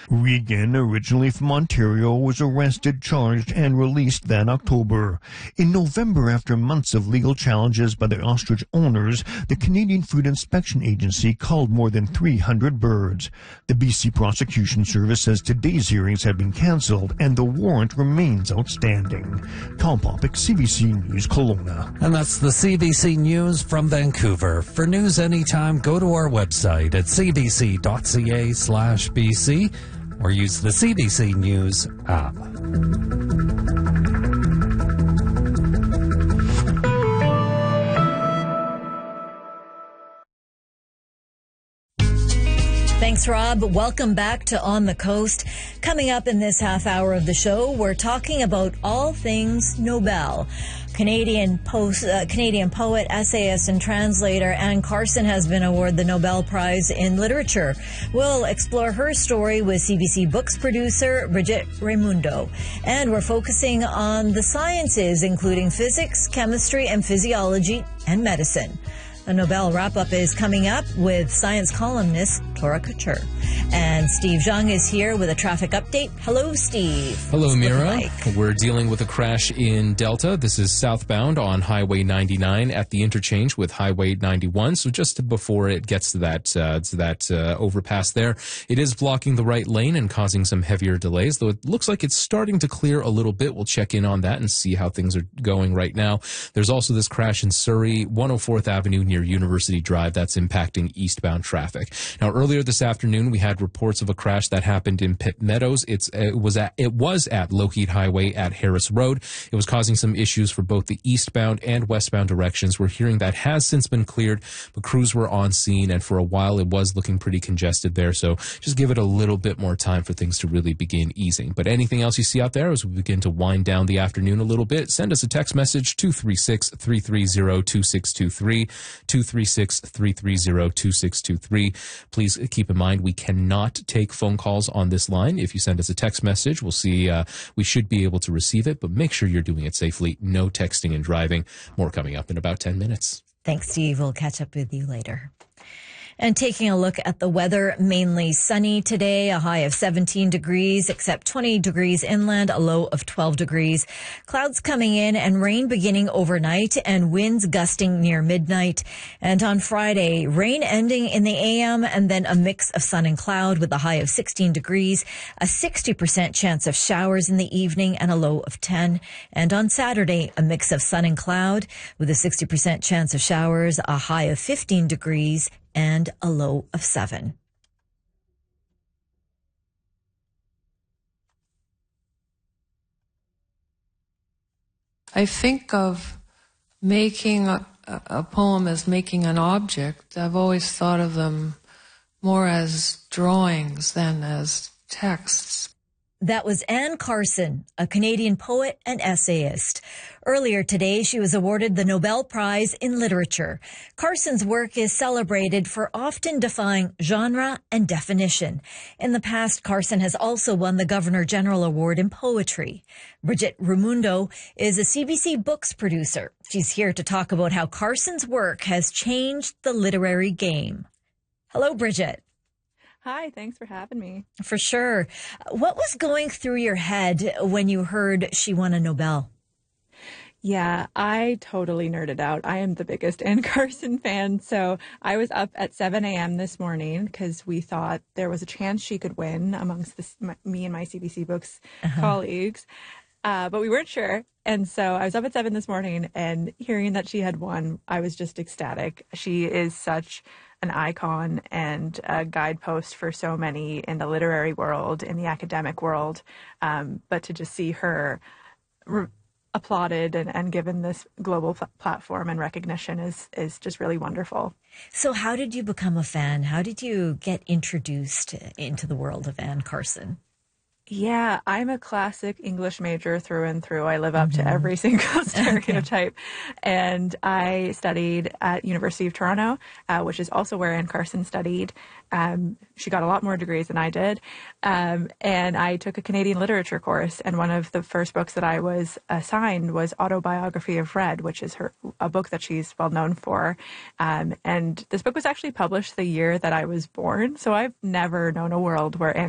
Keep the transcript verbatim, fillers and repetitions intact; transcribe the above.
Regan, originally from Ontario, was arrested, charged, and released that October. In November, after months of legal challenges by the ostrich owners, the Canadian Food Inspection Agency culled more than three hundred birds. The B C Prosecution Service says today's hearings have been cancelled and the warrant remains outstanding. Tom Popick, C B C News, Kelowna. And that's the C B C News from Vancouver. For news anytime, go to our website at c b c dot c a slash b c or use the C B C News app. Thanks, Rob. Welcome back to On the Coast. Coming up in this half hour of the show, we're talking about all things Nobel. Canadian, post, uh, Canadian poet, essayist, and translator Anne Carson has been awarded the Nobel Prize in Literature. We'll explore her story with C B C Books producer Bridget Raimundo. And we're focusing on the sciences, including physics, chemistry, and physiology, and medicine. A Nobel wrap-up is coming up with science columnist Laura Couture. And Steve Zhang is here with a traffic update. Hello, Steve. Hello, What's Mira. like? We're dealing with a crash in Delta. This is southbound on Highway ninety-nine at the interchange with Highway ninety-one. So just before it gets to that uh, to that uh, overpass there, it is blocking the right lane and causing some heavier delays, though it looks like it's starting to clear a little bit. We'll check in on that and see how things are going right now. There's also this crash in Surrey, one oh fourth Avenue near University Drive, that's impacting eastbound traffic. Now, earlier this afternoon, we had reports of a crash that happened in Pitt Meadows. It's, it was at, it was at Lougheed Highway at Harris Road. It was causing some issues for both the eastbound and westbound directions. We're hearing that has since been cleared, but crews were on scene, and for a while it was looking pretty congested there. So just give it a little bit more time for things to really begin easing. But anything else you see out there as we begin to wind down the afternoon a little bit, send us a text message, two three six, three three zero, two six two three, two three six, three three zero, two six two three. Please keep in mind we cannot take phone calls on this line. If you send us a text message, we'll see, uh, we should be able to receive it, but make sure you're doing it safely. No texting and driving. More coming up in about ten minutes. Thanks, Steve. We'll catch up with you later. And taking a look at the weather, mainly sunny today, a high of seventeen degrees, except twenty degrees inland, a low of twelve degrees. Clouds coming in and rain beginning overnight and winds gusting near midnight. And on Friday, rain ending in the A M and then a mix of sun and cloud with a high of sixteen degrees, a sixty percent chance of showers in the evening and a low of ten. And on Saturday, a mix of sun and cloud with a sixty percent chance of showers, a high of fifteen degrees, and a low of seven. I think of making a, a poem as making an object. I've always thought of them more as drawings than as texts. That was Anne Carson, a Canadian poet and essayist. Earlier today, she was awarded the Nobel Prize in Literature. Carson's work is celebrated for often defying genre and definition. In the past, Carson has also won the Governor General Award in Poetry. Bridget Raimundo is a C B C Books producer. She's here to talk about how Carson's work has changed the literary game. Hello, Bridget. Hi, thanks for having me. For sure. What was going through your head when you heard she won a Nobel? Yeah, I totally nerded out. I am the biggest Anne Carson fan. So I was up at seven a.m. this morning because we thought there was a chance she could win amongst the, my, me and my C B C Books uh-huh. colleagues. Uh, but we weren't sure. And so I was up at seven this morning and hearing that she had won, I was just ecstatic. She is such an icon and a guidepost for so many in the literary world, in the academic world. Um, but to just see her re- applauded and, and given this global pl- platform and recognition is, is just really wonderful. So how did you become a fan? How did you get introduced into the world of Anne Carson? Yeah, I'm a classic English major through and through. I live up mm-hmm. to every single stereotype. Okay. And I studied at University of Toronto, uh, which is also where Anne Carson studied. Um, she got a lot more degrees than I did. Um, and I took a Canadian literature course. And one of the first books that I was assigned was Autobiography of Fred, which is her a book that she's well known for. Um, and this book was actually published the year that I was born. So I've never known a world where Anne